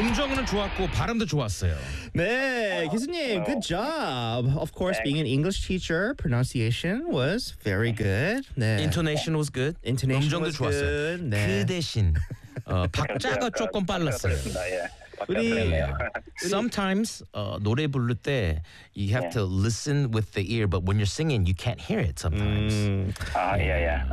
음정은 좋았고 발음도 좋았어요. 네, 교수님, good job. Of course, being an English teacher, pronunciation was very good. 네. Intonation was good. Intonation 음정도 was 좋았어요. good. 네. 그 대신 박자가 조금 빨랐어요. 예. 우리 Sometimes 노래 부를 때 you have to listen with the ear, but when you're singing, you can't hear it sometimes. 예.